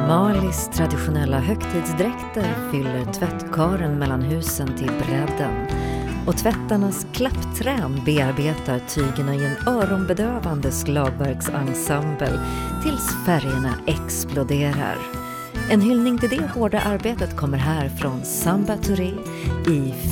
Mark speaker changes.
Speaker 1: Malis traditionella högtidsdräkter fyller tvättkaren mellan husen till bredden och tvättarnas klappträn bearbetar tygerna i en öronbedövande slagverksensemble tills färgerna exploderar. En hyllning till det hårda arbetet kommer här från Samba Touré i